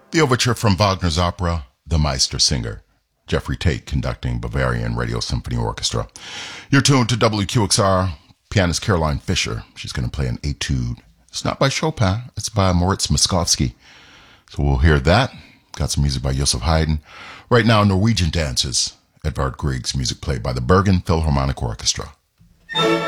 The overture from Wagner's opera, The Meistersinger. Jeffrey Tate conducting Bavarian Radio Symphony Orchestra. You're tuned to WQXR, pianist Caroline Fisher. She's going to play an etude. It's not by Chopin, it's by Moritz Moszkowski. So we'll hear that. Got some music by Joseph Haydn. Right now, Norwegian Dances. Edvard Grieg's music played by the Bergen Philharmonic Orchestra.